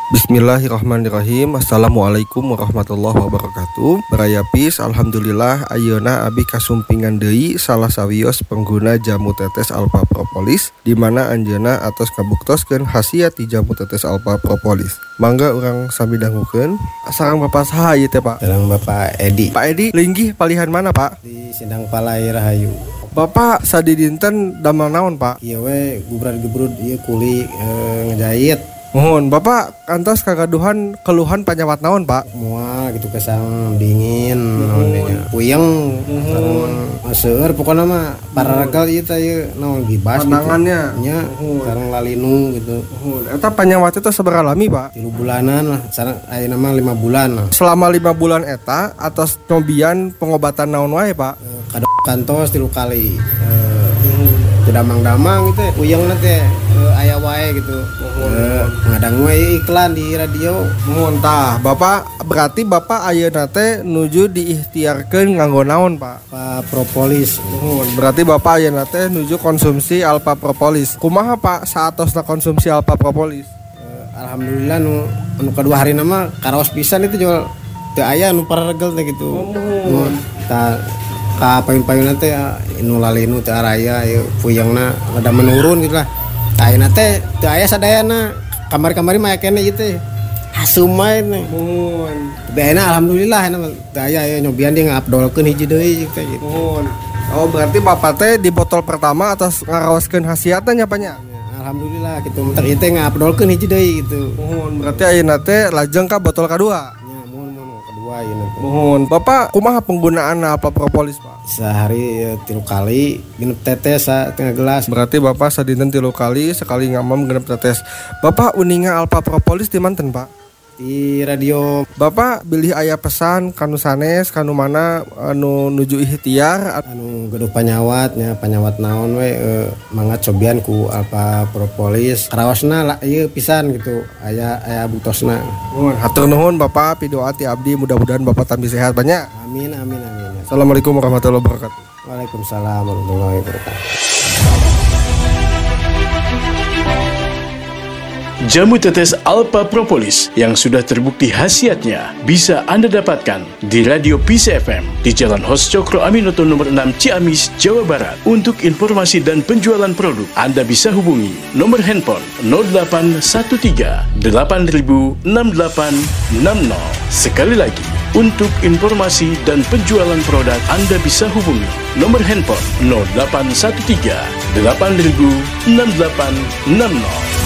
Bismillahirrahmanirrahim. Assalamualaikum warahmatullahi wabarakatuh. Baraya pis, alhamdulillah ayeuna abi kasumpingan deui salah sawios pengguna jamu tetes alpha propolis, di mana anjeunna atos kabuktoskeun khasiat ti jamu tetes alpha propolis. Mangga urang sami dangukeun. Sareng Bapak saha ieu teh, Pak? Sareng Bapak Edi. Pak Edi, linggih palihan mana, Pak? Di Sindang Palai Rahayu. Bapak sadi dinten damel naon, Pak? Ieu we gubrad-gubrud ieu kuli ngejahit. Mohon Bapak kantos kagaduhan keluhan panyawat naon, Pak? Moal gitu kesang dingin naon nya. Puyeng sareng seueur pokona mah pararagal ieu teh ieu naon gibas pandangannya gitu. Nya sareng lalinu gitu. Eta panyawat itu sabar lami, Pak? 3 bulanan lah, sareng ayeuna mah 5 bulan lah. Selama 5 bulan eta atas cobian pengobatan naon wae, Pak? Kantos 3 kali. Damang-damang gitu puyeng teh aya wae gitu. Ngadang wae iklan di radio. Muntah. Bapak berarti Bapak ayeuna teh nuju diikhtiarkeun nganggo naon, Pak? Alpha propolis. Berarti Bapak ayeuna teh nuju konsumsi alpha propolis. Kumaha, Pak, saatosna konsumsi alpha propolis? Alhamdulillah nu kadua harina mah karaos pisan itu jual teu aya nu pararegel teh gitu. Tah ka payun-payunna teh nu lalinu teh araya ieu puyengna rada menurun gitu lah. Ayeuna teh teu aya sadayana. Kamari-kamari mah kene ieu teh hasum wae teh. Beena alhamdulillah ena teu aya aya nyobian dia ngapdolkeun hiji deui teh gitu. Oh, berarti Bapak teh di botol pertama atas ngaraoskeun khasiatna nya, Pak nya? Alhamdulillah gitu mentak ieu teh ngapdolkeun hiji deui gitu. Berarti ayeuna teh lajeng ka botol kadua. Kedua ieu. Mohon Bapak kumaha penggunaan alpha propolis, Pak? Sehari 3 kali minum tetes setengah gelas. Berarti Bapak sadinten 3 kali, sekali ngamam genep tetes. Bapak uninga alpha propolis di manten, Pak? Di radio. Bapak bilih aya pesan kanu sanes kanu mana anu nuju ikhtiar anu gaduh panyawatnya panyawat naon we mangga cobian ku alpha propolis karaosna ieu pisan gitu aya butosna. Hatur nuhun Bapak, pidoa ti abdi mudah-mudahan Bapak tambah sehat banyak. Amin. Assalamualaikum warahmatullahi wabarakatuh. Waalaikumsalam warahmatullahi wabarakatuh. Jamu tetes alpha propolis yang sudah terbukti khasiatnya bisa Anda dapatkan di Radio Peace FM di Jalan Hos Cokro Aminoto nomor 6 Ciamis, Jawa Barat. Untuk informasi dan penjualan produk, Anda bisa hubungi nomor handphone 0813 8000 6860. Sekali lagi, untuk informasi dan penjualan produk, Anda bisa hubungi nomor handphone 0813 8000 6860.